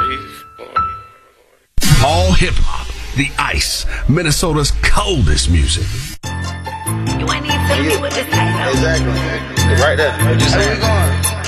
All hip hop, the ice, Minnesota's coldest music. You ain't even tell me what to say. Exactly. Right there. Just where we going?